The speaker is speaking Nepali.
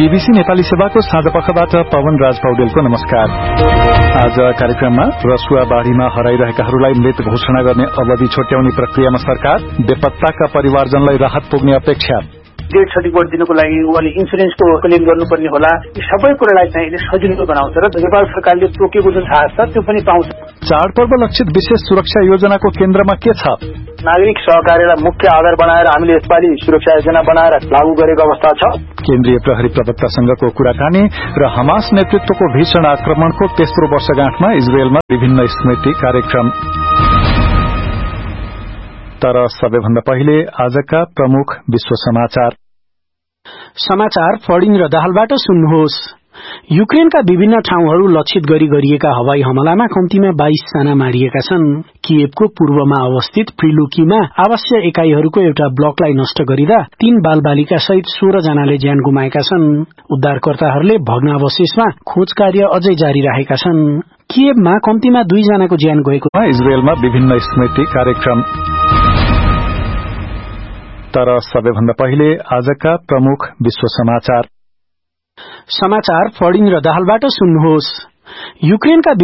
बीबीसी नेपाली सेवाको साँझपखबाट पवन राज पौडेलको नमस्कार। आज कार्यक्रममा रसुवा बाढ़ीमा हराइरहेकाहरूलाई मृत घोषणा गर्ने अवधि छोट्याउने प्रक्रियामा सरकार, बेपत्ताका परिवारजनलाई राहत पुग्ने अपेक्षा, डेथ सर्टिफिकेट दिनको लागि उहाँले इन्सुरेन्सको क्लेम गर्नुपर्ने होला। यी सबै कुरालाई चाहिँ यसले सजिलो बनाउँछ र नेपाल सरकारले तोकेको जुन थाहा छ त्यो पनि पाउँछ। चाडपर्व लक्षित विशेष सुरक्षा योजनाको केन्द्रमा के छ? नागरिक सहकार्यलाई मुख्य आधार बनाएर हामीले यसपालि सुरक्षा योजना बनाएर लागू गरेको अवस्था छ। केन्द्रीय प्रहरी प्रवक्ता संघको कुराकानी र हमास नेतृत्वको भीषण आक्रमणको तेस्रो वर्षगाँठमा इजरायलमा विभिन्न स्मृति कार्यक्रम। तर सबैभन्दा पहिले आजका प्रमुख विश्व समाचार फर्डिङ र दाहालबाट सुन्नुहोस्। युक्रेनका विभिन्न ठाउँहरू लक्षित गरी गरिएका हवाई हमलामा कम्तीमा 22 जना मारिएका छन्। किएभको पूर्वमा अवस्थित प्रिलुकीमा आवासीय एकाइहरूको एउटा ब्लकलाई नष्ट गरिदा 3 बालबालिका सहित 16 जनाले ज्यान गुमाएका छन्। उद्धारकर्ताहरूले भग्नावशेषमा खोज कार्य अझै जारी राखेका छन्। किएभमा कम्तीमा 2 जनाको ज्यान गएको। इजरायलमा विभिन्न स्मृति कार्यक्रम। तर सबैभन्दा पहिले आजका प्रमुख विश्व समाचार फर्डिङ र दाहालबाट सुन्नुहोस्। युक्रेनका